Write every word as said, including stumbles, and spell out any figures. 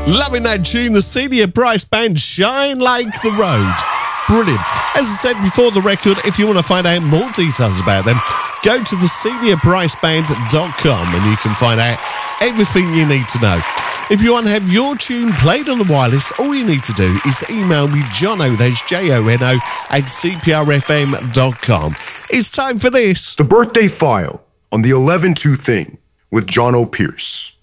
Loving that tune, the Senior Price Band, Shine Like the Road. Brilliant. As I said before the record, if you want to find out more details about them, go to the senior price band dot com and you can find out everything you need to know. If you want to have your tune played on the wireless, all you need to do is email me Jono, that's J O N O, at C P R F M dot com. It's time for this. The Birthday File on the eleven two Thing with Jono Pierce.